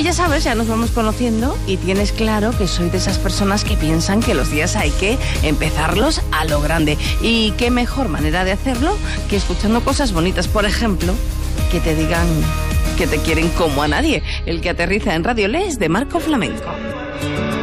ya sabes, ya nos vamos conociendo y tienes claro que soy de esas personas que piensan que los días hay que empezarlos a lo grande. Y qué mejor manera de hacerlo que escuchando cosas bonitas. Por ejemplo, que te digan que te quieren como a nadie. El que aterriza en Radio Les de Marco Flamenco.